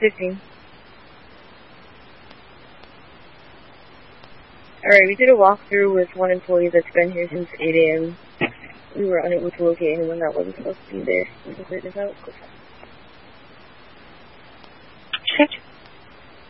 15. Alright, we did a walkthrough with one employee that's been here since 8 a.m. We were unable to locate anyone that wasn't supposed to be there. We can clear this out.